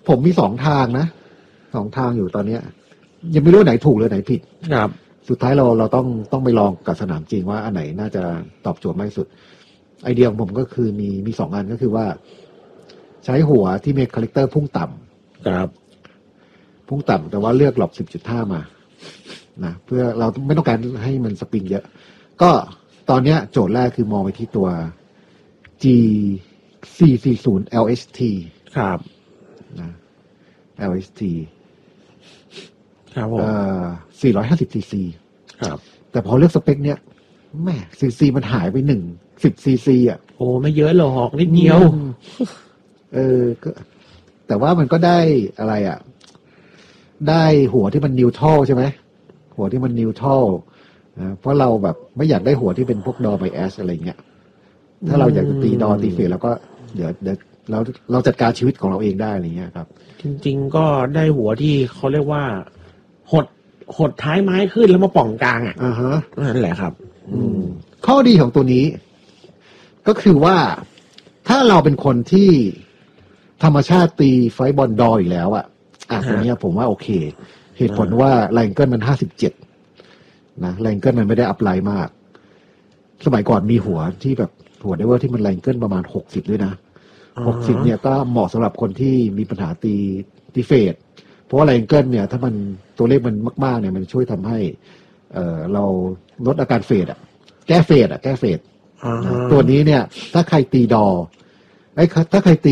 ผมมี2 ทางนะ2 ทางอยู่ตอนเนี้ยยังไม่รู้ไหนถูกหรือไหนผิดครับสุดท้ายเราต้องไปลองกับสนามจริงว่าอันไหนน่าจะตอบโจทย์มากที่สุดไอเดียของผมก็คือมี2 อันก็คือว่าใช้หัวที่มีคาแรคเตอร์พุ่งต่ำครับพุ่งต่ำแต่ว่าเลือกหลบ 10.5 มานะเพื่อเราไม่ต้องการให้มันสปริงเยอะก็ตอนเนี้ยโจทย์แรกคือมองไปที่ตัว G440 LHT ครับนะ LHT ครับผม 450 cc ครับแต่พอเลือกสเปคเนี้ยแม่ซีมันหายไป10 cc อ่ะโอ้ไม่เยอะหรอกนิดเดียวก็แต่ว่ามันก็ได้อะไรอ่ะได้หัวที่มันนิวทรัลใช่ไหมหัวที่มันนิวทรัลนะเพราะเราแบบไม่อยากได้หัวที่เป็นพวกดอไบแอสอะไรเงี้ยถ้าเราอยากจะตีดอตีเฟสแล้วก็เดี๋ยวเราจัดการชีวิตของเราเองได้อะไรเงี้ยครับจริงๆก็ได้หัวที่เขาเรียกว่าหดท้ายไม้ขึ้นแล้วมาป่องกลางอ่ะฮะนั่นแหละครับข้อดีของตัวนี้ก็คือว่าถ้าเราเป็นคนที่ธรรมชาติตีไฟบอลดออยู่แล้วตัวนี้ผมว่าโอเคเหตุผลว่าแรงเกิลมัน57นะแรงเกิลมันไม่ได้อัพไลน์มากสมัยก่อนมีหัวที่แบบหัวไดเวอร์ที่มันแรงเกิลประมาณ60ด้วยนะ60เนี่ยก็เหมาะสำหรับคนที่มีปัญหาตีเฟสเพราะว่าแรงเกิลเนี่ยถ้ามันตัวเลขมันมากๆเนี่ยมันช่วยทำให้เราลดอาการเฟดแก้เฟดตัวนี้เนี่ยถ้าใครตีดอถ้าใครตี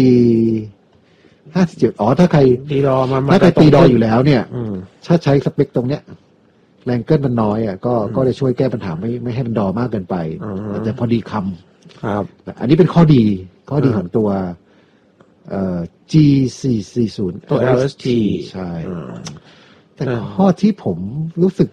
57ถ้าใครตีดอถ้าใครตีดออยู่แล้วเนี่ยถ้าใช้สเปคตรงเนี้ยแรงเกิลมันน้อยก็จะช่วยแก้ปัญหาไม่ให้มันดอมากเกินไปแต่พอดีคำครับอันนี้เป็นข้อดีของตัวG440 ตัว LST ใช่แต่ข้อที่ผมรู้สึก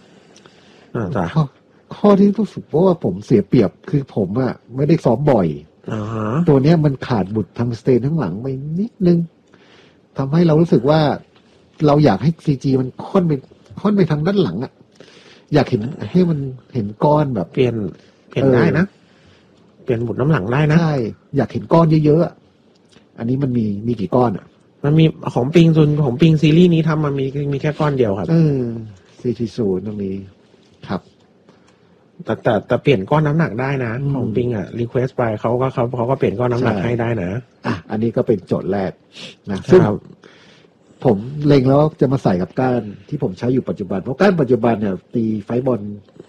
ข้อที่รู้สึกเพราะว่าผมเสียเปรียบคือผมไม่ได้ซ้อมบ่อยตัวเนี้ยมันขาดบุตรทางสเตนทั้งหลังไปนิดนึงทำให้เรารู้สึกว่าเราอยากให้ CG มันค่อนไปทางด้านหลังอยากเห็นให้มันเห็นก้อนแบบเปลี่ยนได้นะเปลี่ยนบุตรน้ำหลังได้นะใช่อยากเห็นก้อนเยอะๆอันนี้มันมีกี่ก้อนมันมีของปิงซีรีส์นี้ทำมันมีแค่ก้อนเดียวครับ 440ตรงนี้ครับแต่เปลี่ยนก้อนน้ำหนักได้นะของปิงรีเควสไปเขาก็เปลี่ยนก้อนน้ำหนักให้ได้นะอันนี้ก็เป็นโจทย์แรกนะซึ่งผมเล็งแล้วจะมาใส่กับก้านที่ผมใช้อยู่ปัจจุบันเพราะก้านปัจจุบันเนี่ยตีไฟบอล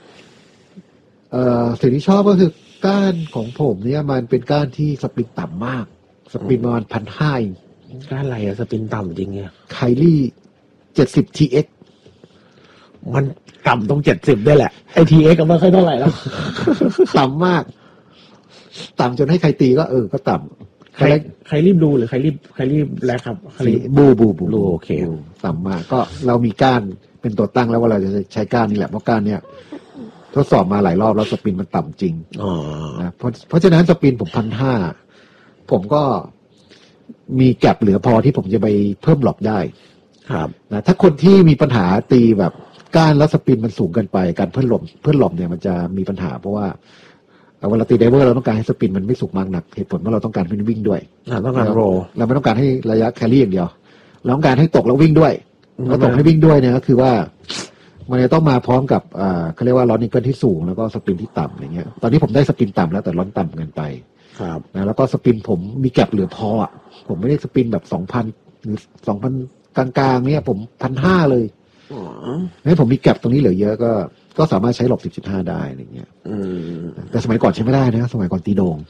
สิ่งที่ชอบก็คือก้านของผมเนี่ยมันเป็นก้านที่สปริงต่ำมากสปริงประมาณ 1,500 ก้านอะไรสปริงต่ำจริงเนี่ยไคลี่70 TX มันต่ำตรง70ด้วยแหละไอ TX ก็ไม่ค่อยเท่าไหร่แล้วต่ำมากต่ำจนให้ใครตีก็ต่ำใครรีบดูหรือใครรีบแล้วครับบูโอเคต่ำมากก็เรามีก้านเป็นตัวตั้งแล้วว่าเราจะใช้ก้านนี่แหละเพราะก้านเนี่ยทดสอบมาหลายรอบแล้วสปินมันต่ำจริงนะเพราะฉะนั้นสปินผม 1,500 ผมก็มีแก็บเหลือพอที่ผมจะไปเพิ่มหลบได้ครับนะถ้าคนที่มีปัญหาตีแบบก้านแล้วสปินมันสูงเกินไปการเพิ่มหลบเนี่ยมันจะมีปัญหาเพราะว่าเวลาตีไดเวอร์เราต้องการให้สปินมันไม่สูงมากนักเหตุผลว่าเราต้องการให้วิ่งด้วยต้องการโรเราไม่ต้องการให้ระยะแครี่อย่างเดียวเราต้องการให้ตกแล้ววิ่งด้วยเราตกให้วิ่งด้วยเนี่ยก็คือว่ามันจะต้องมาพร้อมกับเขาเรียกว่าลอนนิเกิลที่สูงแล้วก็สปินที่ต่ำอย่างเงี้ยตอนนี้ผมได้สปินต่ำแล้วแต่ลอนต่ำเกินไปครับนะแล้วก็สปินผมมีแก็บเหลือพอผมไม่ได้สปินแบบ 2,000 หรือ 2,000 กลางๆเนี่ยผม 1,500 เลยให้ผมมีแก็บตรงนี้เหลือเยอะก็สามารถใช้หลบ 10.5 ได้อะไรเงี้ยแต่สมัยก่อนใช้ไม่ได้นะสมัยก่อนตีโด่ง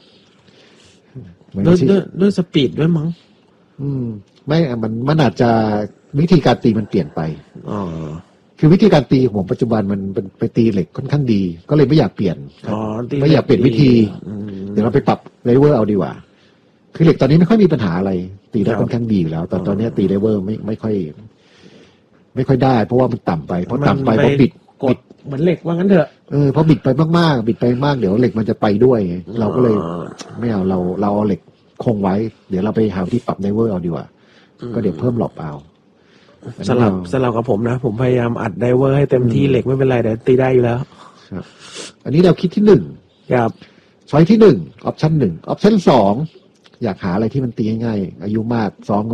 ด้วยสปีดด้วยมั้งไม่มันอาจจะวิธีการตีมันเปลี่ยนไปคือวิธีการตีของผมปัจจุบันมันไปตีเหล็กค่อนข้างดีก็เลยไม่อยากเปลี่ยนไม่อยากเปลี่ยนวิธีเดี๋ยวเราไปปรับไดเวอร์เอาดีกว่าคือเหล็กตอนนี้ไม่ค่อยมีปัญหาอะไรตีได้ค่อนข้างดีอยู่แล้วตอนนี้ตีไดเวอร์ไม่ค่อยได้เพราะว่ามันต่ำไปเพราะต่ำไปเพราะบิดเหมือนเหล็กว่างั้นเถอะเพราะบิดไปมากๆบิดไปมากเดี๋ยวเหล็กมันจะไปด้วยเราก็เลยไม่เอาเราเอาเหล็กคงไว้เดี๋ยวเราไปหาที่ปรับไดเวอร์เอาดีกว่าก็เดี๋ยวเพิ่มหลบเอาสลับกับผมนะผมพยายามอัดไดเวอร์ให้เต็มที่เหล็กไม่เป็นไรเดี๋ยวตีได้อยู่แล้วอันนี้เราคิดที่1 ครับช้อยที่1ออปชั่น1ออปชั่น2อยากหาอะไรที่มันตีง่ายๆอายุมากซ้อมก็